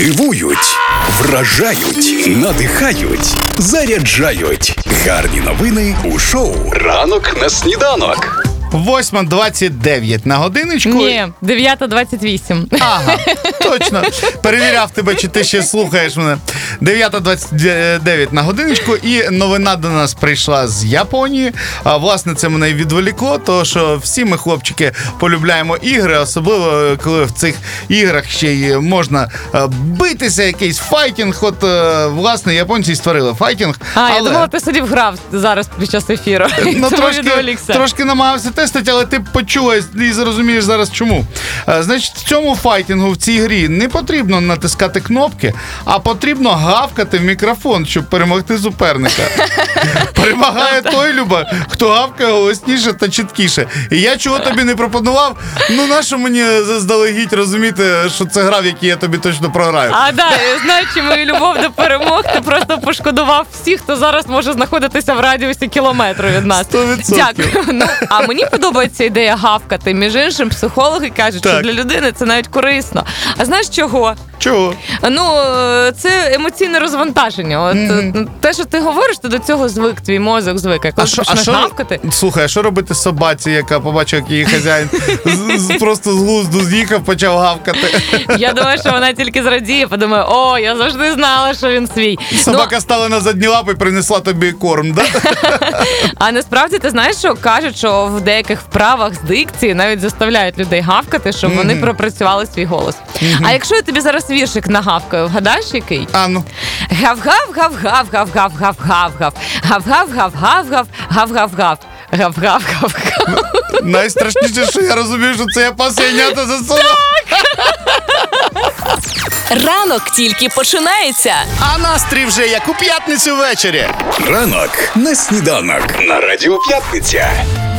Дивують, вражають, надихають, заряджають. Гарні новини у шоу «Ранок на сніданок». 8:29 на годиночку. Ні, 9:28. Ага, точно. Перевіряв тебе, чи ти ще слухаєш мене. 9:29 на годиночку, і новина до нас прийшла з Японії. А власне, це мене і відволікло, тому що всі ми, хлопчики, полюбляємо ігри, особливо, коли в цих іграх ще й можна битися, якийсь файтінг. От, власне, японці створили файтінг. Я думала, ти сидів грав зараз під час ефіру. Ну, трошки намагався тестити, але ти почула і зрозумієш зараз чому. Значить, в цьому файтингу, в цій грі не потрібно натискати кнопки, а потрібно гавкати в мікрофон, щоб перемогти суперника. Перемагає той, Люба, хто гавкає голосніше та чіткіше. І я чого тобі не пропонував, нащо мені заздалегідь розуміти, що це гра, в якій я тобі точно програю. Знаючи мою любов до перемог, ти просто пошкодував всіх, хто зараз може знаходитися в радіусі кілометру від нас. 100%. Дякую. А мені подобається ідея гавкати. Між іншим, психологи кажуть, що для людини це навіть корисно. А знаєш чого? Чого? Це емоційне розвантаження. Те, що ти говориш, ти до цього звик, твій мозок звик. А коли ти почнеш гавкати... Слухай, а що робити собаці, яка побачила, як її хазяїн просто з глузду з'їхав, почав гавкати? Я думаю, що вона тільки зрадіє, подумає, я завжди знала, що він свій. Собака стала на задні лапи і принесла тобі корм, да? А насправді, ти знаєш, що кажуть, що в деяких вправах з дикції навіть заставляють людей гавкати, щоб вони пропрацювали свій голос. А якщо я тобі зараз віршик нагавкаю, вгадаєш який? Ну. Гав-гав-гав-гав-гав-гав-гав. Гав-гав-гав-гав-гав. Гав-гав-гав. Гав-гав-гав-гав. Найстрашніше, що я розумію, що це я пасенята засунула. Ранок тільки починається. А настрій вже як у п'ятницю ввечері. Ранок на сніданок на Радіо П'ятниця.